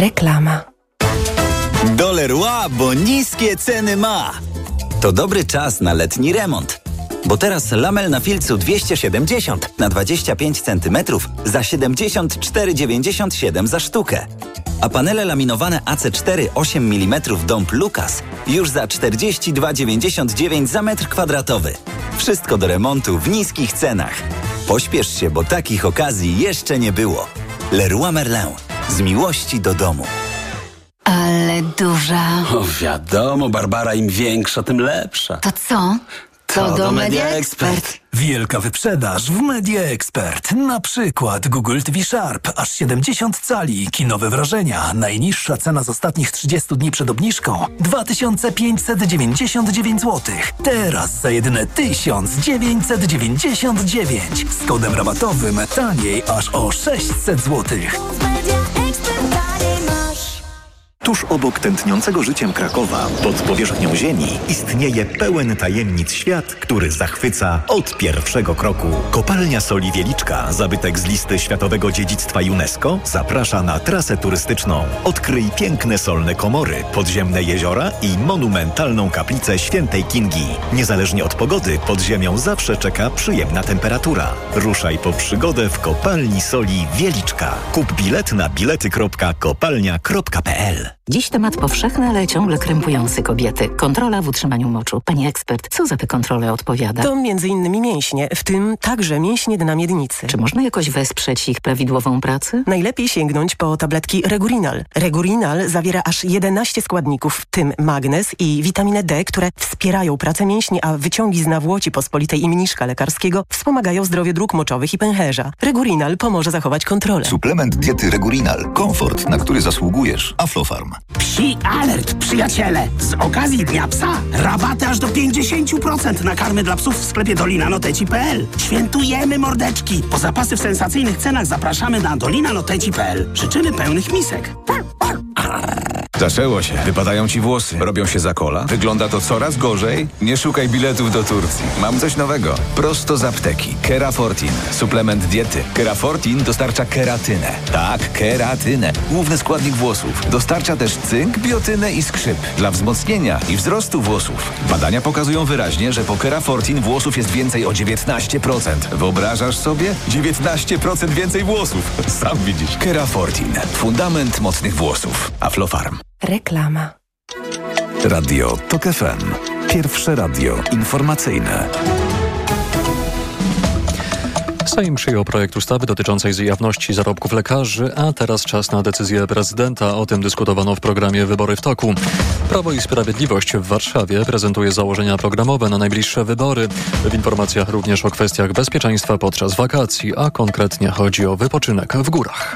Reklama. Do Leroy, bo niskie ceny ma. To dobry czas na letni remont. Bo teraz lamel na filcu 270 na 25 cm za 74,97 za sztukę. A panele laminowane AC4 8 mm Dąb Lucas już za 42,99 za metr kwadratowy. Wszystko do remontu w niskich cenach. Pośpiesz się, bo takich okazji jeszcze nie było. Leroy Merlin. Z miłości do domu. Ale duża. O, wiadomo, Barbara, im większa, tym lepsza. To co? To do Media Expert. Wielka wyprzedaż w Media Expert. Na przykład Google TV Sharp, aż 70 cali, kinowe wrażenia. Najniższa cena z ostatnich 30 dni przed obniżką 2599 zł. Teraz za jedyne 1999. Z kodem rabatowym taniej aż o 600 zł. Tuż obok tętniącego życiem Krakowa, pod powierzchnią ziemi, istnieje pełen tajemnic świat, który zachwyca od pierwszego kroku. Kopalnia Soli Wieliczka, zabytek z listy Światowego Dziedzictwa UNESCO, zaprasza na trasę turystyczną. Odkryj piękne solne komory, podziemne jeziora i monumentalną kaplicę Świętej Kingi. Niezależnie od pogody, pod ziemią zawsze czeka przyjemna temperatura. Ruszaj po przygodę w Kopalni Soli Wieliczka. Kup bilet na bilety.kopalnia.pl. Dziś temat powszechny, ale ciągle krępujący kobiety. Kontrola w utrzymaniu moczu. Pani ekspert, co za te kontrole odpowiada? To m.in. mięśnie, w tym także mięśnie dna miednicy. Czy można jakoś wesprzeć ich prawidłową pracę? Najlepiej sięgnąć po tabletki Regurinal. Regurinal zawiera aż 11 składników, w tym magnez i witaminę D, które wspierają pracę mięśni, a wyciągi z nawłoci pospolitej i mniszka lekarskiego wspomagają zdrowie dróg moczowych i pęcherza. Regurinal pomoże zachować kontrolę. Suplement diety Regurinal. Komfort, na który zasługujesz. Aflofarm. Psi alert, przyjaciele! Z okazji Dnia Psa rabaty aż do 50% na karmy dla psów w sklepie dolinanoteci.pl. Świętujemy, mordeczki! Po zapasy w sensacyjnych cenach zapraszamy na dolinanoteci.pl. Życzymy pełnych misek. Zaczęło się. Wypadają ci włosy. Robią się za kola. Wygląda to coraz gorzej. Nie szukaj biletów do Turcji. Mam coś nowego. Prosto z apteki. Kerafortin. Suplement diety. Kerafortin dostarcza keratynę. Tak, keratynę. Główny składnik włosów. Dostarcza też cynk, biotynę i skrzyp. Dla wzmocnienia i wzrostu włosów. Badania pokazują wyraźnie, że po Kerafortin włosów jest więcej o 19%. Wyobrażasz sobie? 19% więcej włosów. Sam widzisz. Kerafortin. Fundament mocnych włosów. Aflofarm. Reklama. Radio TOK FM. Pierwsze radio informacyjne. Sejm przyjął projekt ustawy dotyczącej jawności zarobków lekarzy, a teraz czas na decyzję prezydenta. O tym dyskutowano w programie Wybory w toku. Prawo i Sprawiedliwość w Warszawie prezentuje założenia programowe na najbliższe wybory. W informacjach również o kwestiach bezpieczeństwa podczas wakacji, a konkretnie chodzi o wypoczynek w górach.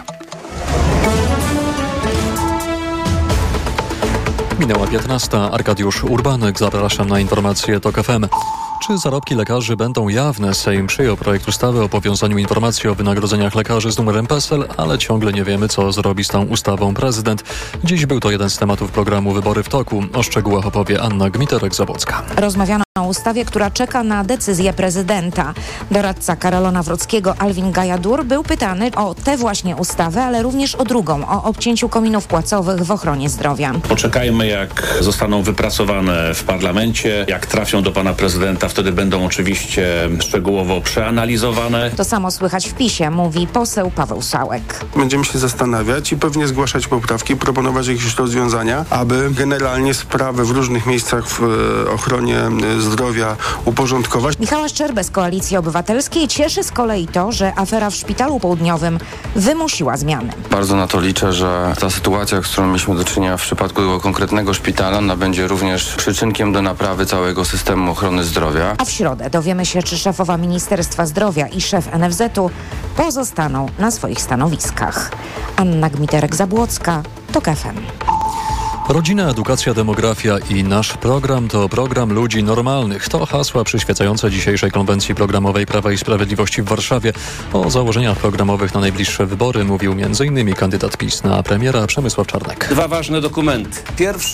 Minęła 15. Arkadiusz Urbanek. Zapraszam na informacje TOK FM. Czy zarobki lekarzy będą jawne? Sejm przyjął projekt ustawy o powiązaniu informacji o wynagrodzeniach lekarzy z numerem PESEL, ale ciągle nie wiemy, co zrobi z tą ustawą prezydent. Dziś był to jeden z tematów programu Wybory w toku. O szczegółach opowie Anna Gmiterek-Zabłocka. Rozmawiano o ustawie, która czeka na decyzję prezydenta. Doradca Karola Nawrockiego Alwin Gajadur był pytany o tę właśnie ustawę, ale również o drugą, o obcięciu kominów płacowych w ochronie zdrowia. Poczekajmy, jak zostaną wypracowane w parlamencie, jak trafią do pana prezydenta, wtedy będą oczywiście szczegółowo przeanalizowane. To samo słychać w PiS-ie, mówi poseł Paweł Sałek. Będziemy się zastanawiać i pewnie zgłaszać poprawki, proponować jakieś rozwiązania, aby generalnie sprawy w różnych miejscach w ochronie zdrowia uporządkować. Michała Szczerbę z Koalicji Obywatelskiej cieszy z kolei to, że afera w Szpitalu Południowym wymusiła zmiany. Bardzo na to liczę, że ta sytuacja, z którą mieliśmy do czynienia w przypadku tego konkretnego szpitala, ona będzie również przyczynkiem do naprawy całego systemu ochrony zdrowia. A w środę dowiemy się, czy szefowa Ministerstwa Zdrowia i szef NFZ-u pozostaną na swoich stanowiskach. Anna Gmiterek-Zabłocka, TOK FM. Rodzina, edukacja, demografia i nasz program to program ludzi normalnych. To hasła przyświecające dzisiejszej konwencji programowej Prawa i Sprawiedliwości w Warszawie. O założeniach programowych na najbliższe wybory mówił m.in. kandydat PiS na premiera Przemysław Czarnek. Dwa ważne dokumenty. Pierwszy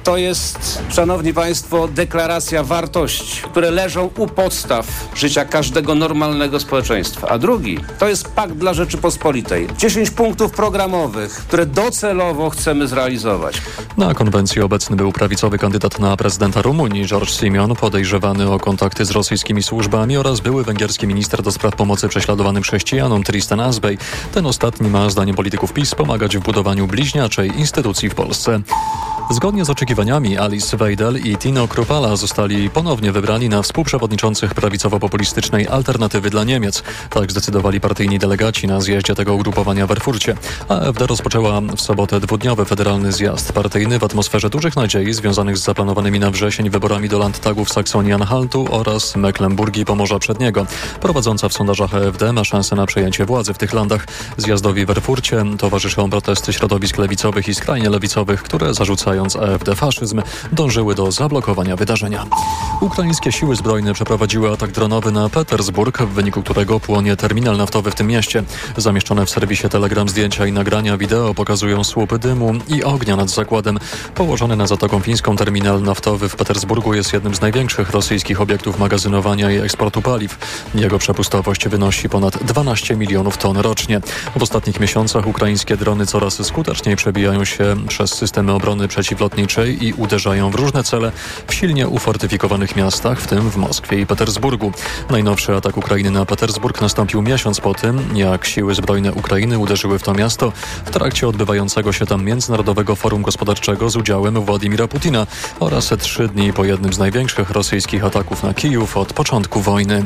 to jest, szanowni państwo, deklaracja wartości, które leżą u podstaw życia każdego normalnego społeczeństwa. A drugi to jest pakt dla Rzeczypospolitej. 10 punktów programowych, które docelowo chcemy zrealizować. Na konwencji obecny był prawicowy kandydat na prezydenta Rumunii George Simion, podejrzewany o kontakty z rosyjskimi służbami, oraz były węgierski minister do spraw pomocy prześladowanym chrześcijanom Tristan Azbej. Ten ostatni ma, zdaniem polityków PiS, pomagać w budowaniu bliźniaczej instytucji w Polsce. Zgodnie z oczekiwaniami Alice Weidel i Tino Kruppala zostali ponownie wybrani na współprzewodniczących prawicowo-populistycznej Alternatywy dla Niemiec. Tak zdecydowali partyjni delegaci na zjeździe tego ugrupowania w Erfurcie. AfD rozpoczęła w sobotę dwudniowy federalny zjazd partyjny w atmosferze dużych nadziei związanych z zaplanowanymi na wrzesień wyborami do Landtagu w Saksonii-Anhaltu oraz Mecklenburgii Pomorza Przedniego. Prowadząca w sondażach AfD ma szansę na przejęcie władzy w tych landach. Zjazdowi w Erfurcie towarzyszą protesty środowisk lewicowych i skrajnie lewicowych, które zarzucają AfD faszyzm, dążyły do zablokowania wydarzenia. Ukraińskie siły zbrojne przeprowadziły atak dronowy na Petersburg, w wyniku którego płonie terminal naftowy w tym mieście. Zamieszczone w serwisie Telegram zdjęcia i nagrania wideo pokazują słupy dymu i ognia nad zakładem. Położony nad Zatoką Fińską terminal naftowy w Petersburgu jest jednym z największych rosyjskich obiektów magazynowania i eksportu paliw. Jego przepustowość wynosi ponad 12 milionów ton rocznie. W ostatnich miesiącach ukraińskie drony coraz skuteczniej przebijają się przez systemy obrony przeciwlotniczej i uderzają w różne cele w silnie ufortyfikowanych miastach, w tym w Moskwie i Petersburgu. Najnowszy atak Ukrainy na Petersburg nastąpił miesiąc po tym, jak siły zbrojne Ukrainy uderzyły w to miasto w trakcie odbywającego się tam Międzynarodowego Forum Gospodarczego z udziałem Władimira Putina oraz 3 dni po jednym z największych rosyjskich ataków na Kijów od początku wojny.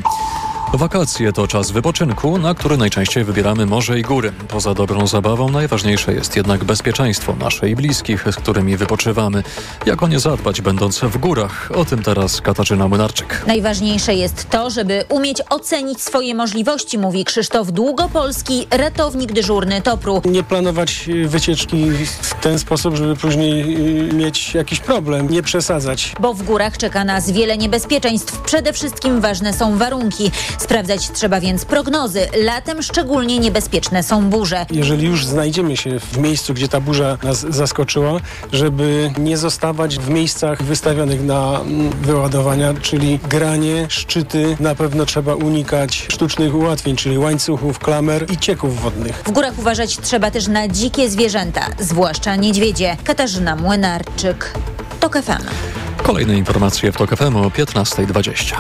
Wakacje to czas wypoczynku, na który najczęściej wybieramy morze i góry. Poza dobrą zabawą najważniejsze jest jednak bezpieczeństwo nasze i bliskich, z którymi wypoczywamy. Jak o nie zadbać, będąc w górach? O tym teraz Katarzyna Młynarczyk. Najważniejsze jest to, żeby umieć ocenić swoje możliwości, mówi Krzysztof Długopolski, ratownik dyżurny TOPR-u. Nie planować wycieczki w ten sposób, żeby później mieć jakiś problem, nie przesadzać. Bo w górach czeka nas wiele niebezpieczeństw. Przede wszystkim ważne są warunki. Sprawdzać trzeba więc prognozy. Latem szczególnie niebezpieczne są burze. Jeżeli już znajdziemy się w miejscu, gdzie ta burza nas zaskoczyła, żeby nie zostawać w miejscach wystawionych na wyładowania, czyli granie, szczyty. Na pewno trzeba unikać sztucznych ułatwień, czyli łańcuchów, klamer i cieków wodnych. W górach uważać trzeba też na dzikie zwierzęta, zwłaszcza niedźwiedzie. Katarzyna Młynarczyk, TOK FM. Kolejne informacje w TOK FM o 15:20.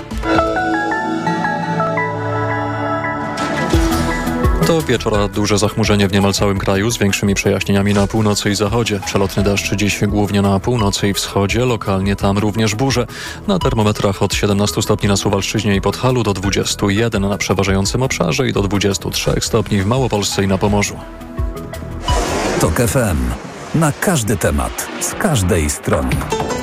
Do wieczora duże zachmurzenie w niemal całym kraju z większymi przejaśnieniami na północy i zachodzie. Przelotny deszcz dziś głównie na północy i wschodzie, lokalnie tam również burze. Na termometrach od 17 stopni na Suwalszczyźnie i Podhalu do 21 na przeważającym obszarze i do 23 stopni w Małopolsce i na Pomorzu. TOK FM. Na każdy temat, z każdej strony.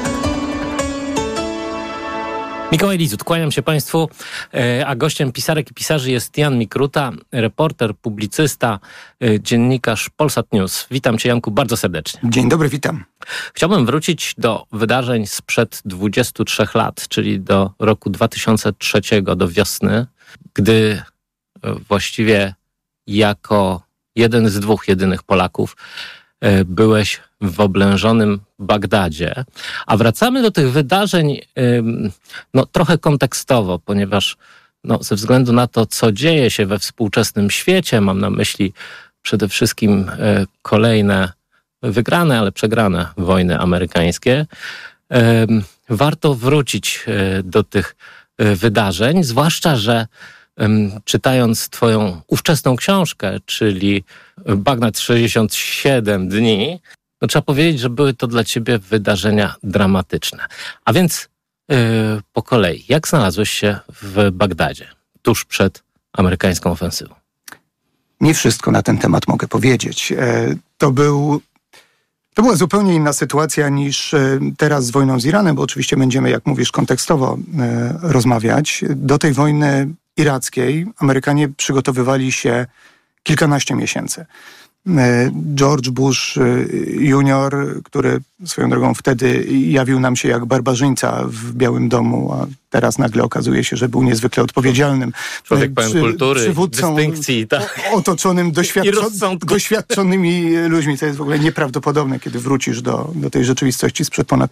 Mikołaj Lizut, kłaniam się Państwu, a gościem pisarek i pisarzy jest Jan Mikruta, reporter, publicysta, dziennikarz Polsat News. Witam Cię, Janku, bardzo serdecznie. Dzień dobry, witam. Chciałbym wrócić do wydarzeń sprzed 23 lat, czyli do roku 2003, do wiosny, gdy właściwie jako jeden z 2 jedynych Polaków byłeś w oblężonym Bagdadzie. A wracamy do tych wydarzeń trochę kontekstowo, ponieważ ze względu na to, co dzieje się we współczesnym świecie, mam na myśli przede wszystkim kolejne wygrane, ale przegrane wojny amerykańskie, warto wrócić do tych wydarzeń, zwłaszcza, że czytając twoją ówczesną książkę, czyli Bagdad 67 dni, trzeba powiedzieć, że były to dla ciebie wydarzenia dramatyczne. A więc po kolei, jak znalazłeś się w Bagdadzie tuż przed amerykańską ofensywą? Nie wszystko na ten temat mogę powiedzieć. To była zupełnie inna sytuacja niż teraz z wojną z Iranem, bo oczywiście będziemy, jak mówisz, kontekstowo rozmawiać. Do tej wojny irackiej Amerykanie przygotowywali się kilkanaście miesięcy. George Bush Junior, który swoją drogą wtedy jawił nam się jak barbarzyńca w Białym Domu, a teraz nagle okazuje się, że był niezwykle odpowiedzialnym człowiek pełen kultury, przywódcą dystynkcji, tak? Otoczonym doświadczonymi ludźmi. To jest w ogóle nieprawdopodobne, kiedy wrócisz do tej rzeczywistości sprzed ponad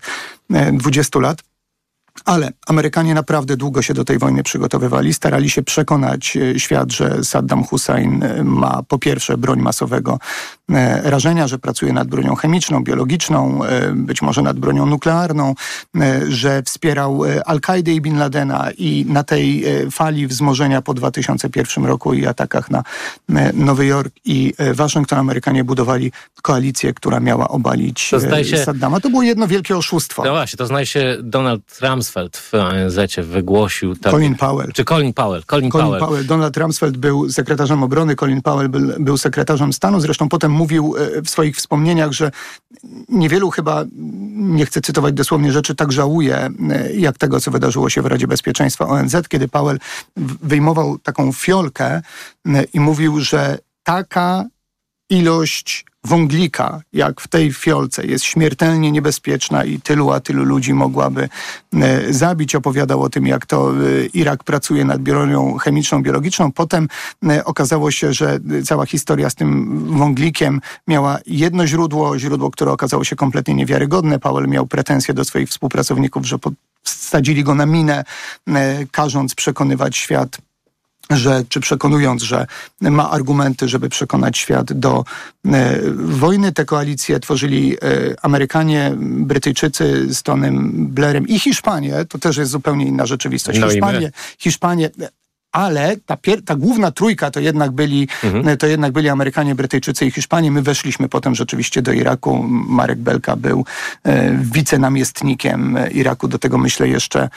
20 lat. Ale Amerykanie naprawdę długo się do tej wojny przygotowywali. Starali się przekonać świat, że Saddam Hussein ma po pierwsze broń masowego rażenia, że pracuje nad bronią chemiczną, biologiczną, być może nad bronią nuklearną, że wspierał Al-Kaidę i Bin Ladena i na tej fali wzmożenia po 2001 roku i atakach na Nowy Jork i Waszyngton Amerykanie budowali koalicję, która miała obalić Saddama. To było jedno wielkie oszustwo. No właśnie, to zdaje się Donald Rumsfeld w ONZ-cie wygłosił... Colin Powell. Czy Colin Powell. Colin Powell. Donald Rumsfeld był sekretarzem obrony, Colin Powell był sekretarzem stanu. Zresztą potem mówił w swoich wspomnieniach, że niewielu chyba, nie chcę cytować dosłownie rzeczy, tak żałuje, jak tego, co wydarzyło się w Radzie Bezpieczeństwa ONZ, kiedy Powell wyjmował taką fiolkę i mówił, że taka ilość wąglika, jak w tej fiolce, jest śmiertelnie niebezpieczna i tylu ludzi mogłaby zabić. Opowiadał o tym, jak to Irak pracuje nad bronią chemiczną, biologiczną. Potem okazało się, że cała historia z tym wąglikiem miała jedno źródło, które okazało się kompletnie niewiarygodne. Powell miał pretensje do swoich współpracowników, że wsadzili go na minę, każąc przekonywać świat, czy przekonując, że ma argumenty, żeby przekonać świat do wojny. Te koalicje tworzyli Amerykanie, Brytyjczycy z Tonym Blairem i Hiszpanie. To też jest zupełnie inna rzeczywistość. Hiszpanie, ale ta główna trójka to jednak byli Amerykanie, Brytyjczycy i Hiszpanie. My weszliśmy potem rzeczywiście do Iraku. Marek Belka był wicenamiestnikiem Iraku. Do tego myślę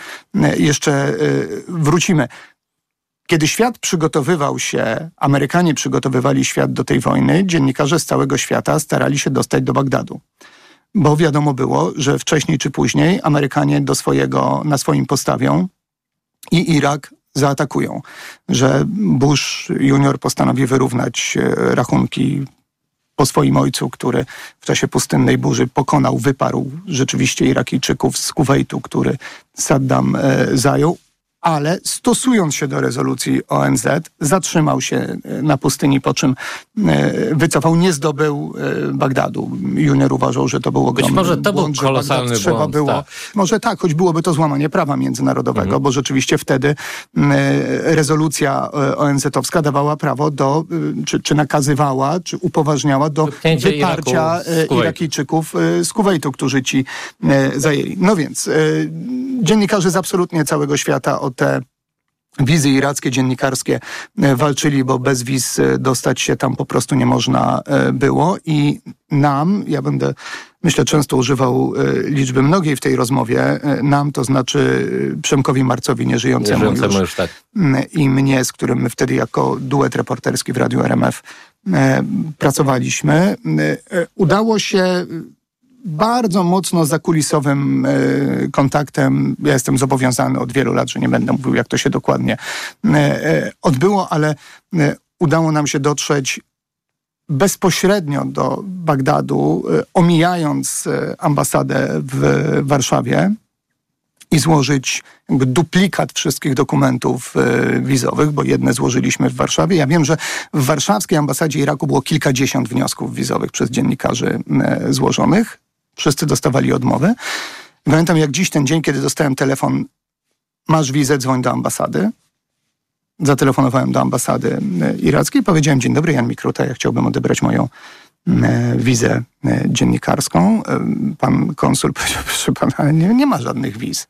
jeszcze wrócimy. Kiedy świat przygotowywał się, Amerykanie przygotowywali świat do tej wojny, dziennikarze z całego świata starali się dostać do Bagdadu. Bo wiadomo było, że wcześniej czy później Amerykanie na swoim postawią i Irak zaatakują. Że Bush Junior postanowi wyrównać rachunki po swoim ojcu, który w czasie pustynnej burzy wyparł rzeczywiście Irakijczyków z Kuwejtu, który Saddam zajął. Ale stosując się do rezolucji ONZ, zatrzymał się na pustyni, po czym wycofał, nie zdobył Bagdadu. Junior uważał, że to był ogromny błąd. Być może to był kolosalny błąd. Tak. Może tak, choć byłoby to złamanie prawa międzynarodowego, bo rzeczywiście wtedy rezolucja ONZ-owska dawała prawo czy nakazywała, czy upoważniała do wyparcia Irakijczyków z Kuwejtu, którzy ci zajęli. No więc dziennikarze z absolutnie całego świata o te wizy irackie, dziennikarskie walczyli, bo bez wiz dostać się tam po prostu nie można było i ja będę, myślę, często używał liczby mnogiej w tej rozmowie, nam, to znaczy Przemkowi Marcowi, nieżyjącemu już tak. I mnie, z którym my wtedy jako duet reporterski w Radiu RMF pracowaliśmy, udało się bardzo mocno zakulisowym kontaktem. Ja jestem zobowiązany od wielu lat, że nie będę mówił, jak to się dokładnie odbyło, ale udało nam się dotrzeć bezpośrednio do Bagdadu, omijając ambasadę w Warszawie i złożyć duplikat wszystkich dokumentów wizowych, bo jedne złożyliśmy w Warszawie. Ja wiem, że w warszawskiej ambasadzie Iraku było kilkadziesiąt wniosków wizowych przez dziennikarzy złożonych. Wszyscy dostawali odmowy. Pamiętam jak dziś ten dzień, kiedy dostałem telefon: masz wizę, dzwoń do ambasady. Zatelefonowałem do ambasady irackiej, powiedziałem: dzień dobry, Jan Mikruta, ja chciałbym odebrać moją wizę dziennikarską. Pan konsul powiedział: proszę pana, nie ma żadnych wiz.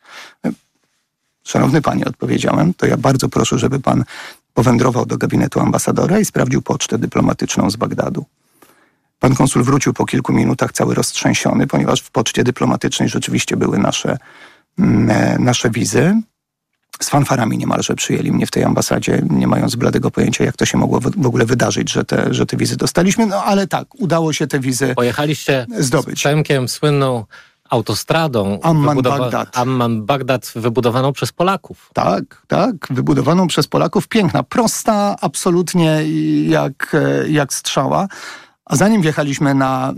Szanowny panie, odpowiedziałem, to ja bardzo proszę, żeby pan powędrował do gabinetu ambasadora i sprawdził pocztę dyplomatyczną z Bagdadu. Pan konsul wrócił po kilku minutach cały roztrzęsiony, ponieważ w poczcie dyplomatycznej rzeczywiście były nasze wizy. Z fanfarami niemalże przyjęli mnie w tej ambasadzie, nie mając bladego pojęcia, jak to się mogło w ogóle wydarzyć, że te wizy dostaliśmy. No ale tak, udało się te wizy Pojechaliście zdobyć. Z Przemkiem słynną autostradą Amman-Bagdad wybudowaną przez Polaków. Tak, wybudowaną przez Polaków. Piękna, prosta, absolutnie jak strzała. A zanim wjechaliśmy na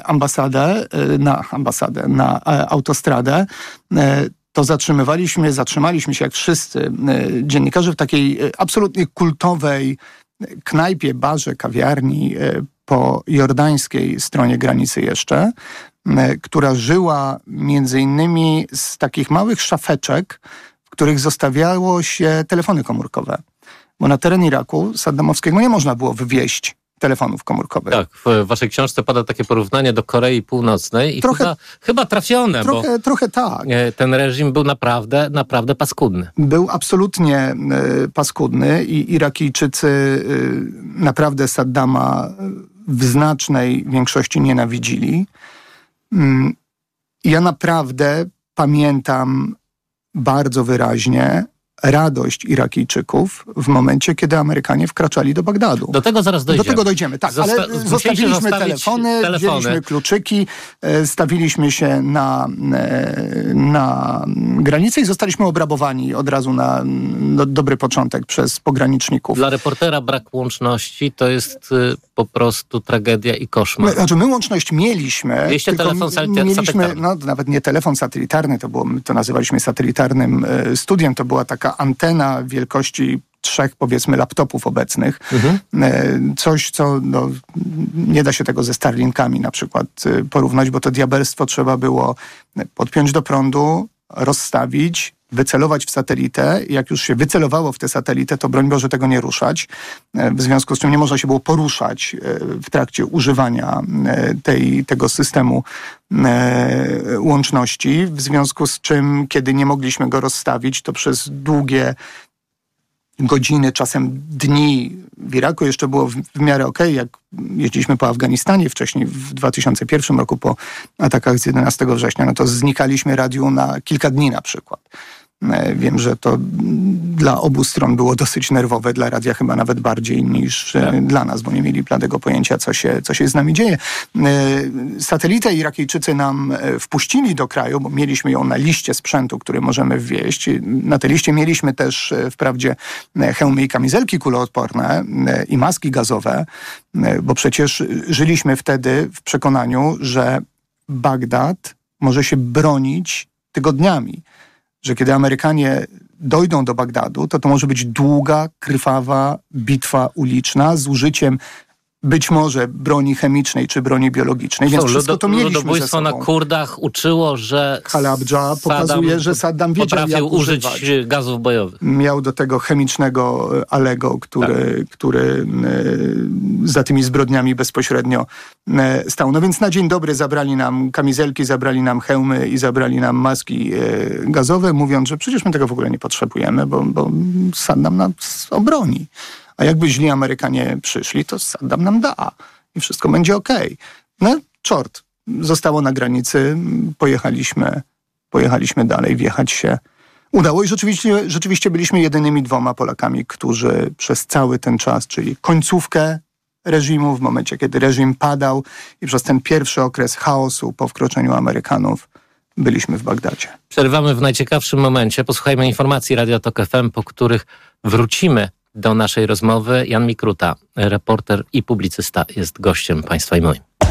autostradę, to zatrzymaliśmy się jak wszyscy dziennikarze w takiej absolutnie kultowej knajpie, barze, kawiarni po jordańskiej stronie granicy jeszcze, która żyła między innymi z takich małych szafeczek, w których zostawiało się telefony komórkowe. Bo na teren Iraku saddamowskiego nie można było wywieźć telefonów komórkowych. Tak, w waszej książce pada takie porównanie do Korei Północnej i chyba trafione, trochę tak. Ten reżim był naprawdę paskudny. Był absolutnie paskudny i Irakijczycy naprawdę Saddama w znacznej większości nienawidzili. Ja naprawdę pamiętam bardzo wyraźnie radość Irakijczyków w momencie, kiedy Amerykanie wkraczali do Bagdadu. Do tego zaraz dojdziemy. Do tego dojdziemy, tak. Ale zostawiliśmy telefony, wzięliśmy kluczyki, stawiliśmy się na granicy i zostaliśmy obrabowani od razu na dobry początek przez pograniczników. Dla reportera brak łączności to jest po prostu tragedia i koszmar. My łączność mieliśmy. Mieliście telefon satelitarny? No, nawet nie telefon satelitarny, to nazywaliśmy satelitarnym studiem, to była taka antena wielkości 3, powiedzmy, laptopów obecnych. Coś, co nie da się tego ze Starlinkami na przykład porównać, bo to diabelstwo trzeba było podpiąć do prądu, rozstawić, wycelować w satelitę. Jak już się wycelowało w tę satelitę, to broń Boże tego nie ruszać. W związku z czym nie można się było poruszać w trakcie używania tego systemu łączności. W związku z czym, kiedy nie mogliśmy go rozstawić, to przez długie godziny, czasem dni w Iraku jeszcze było w miarę okej, jak jeździliśmy po Afganistanie wcześniej, w 2001 roku po atakach z 11 września, no to znikaliśmy radiu na kilka dni na przykład. Wiem, że to dla obu stron było dosyć nerwowe, dla radia chyba nawet bardziej niż dla nas, bo nie mieli bladego pojęcia, co się z nami dzieje. Satelitę Irakijczycy nam wpuścili do kraju, bo mieliśmy ją na liście sprzętu, który możemy wwieźć. Na tej liście mieliśmy też wprawdzie hełmy i kamizelki kuloodporne i maski gazowe, bo przecież żyliśmy wtedy w przekonaniu, że Bagdad może się bronić tygodniami. Że kiedy Amerykanie dojdą do Bagdadu, to może być długa, krwawa bitwa uliczna z użyciem być może broni chemicznej czy broni biologicznej. Więc wszystko to mieliśmy ludobójstwo na Kurdach uczyło, że Halabja pokazuje, że Saddam wiedział, potrafił jak użyć gazów bojowych. Miał do tego chemicznego Allego, który za tymi zbrodniami bezpośrednio stał. No więc na dzień dobry zabrali nam kamizelki, zabrali nam hełmy i zabrali nam maski gazowe, mówiąc, że przecież my tego w ogóle nie potrzebujemy, bo Saddam nas obroni. A jakby źli Amerykanie przyszli, to Saddam nam da i wszystko będzie okej. No, czort. Zostało na granicy, pojechaliśmy dalej, wjechać się udało i rzeczywiście byliśmy jedynymi 2 Polakami, którzy przez cały ten czas, czyli końcówkę reżimu, w momencie, kiedy reżim padał i przez ten pierwszy okres chaosu po wkroczeniu Amerykanów, byliśmy w Bagdadzie. Przerywamy w najciekawszym momencie. Posłuchajmy informacji Radia Tok FM, po których wrócimy do naszej rozmowy. Jan Mikruta, reporter i publicysta, jest gościem państwa i moim.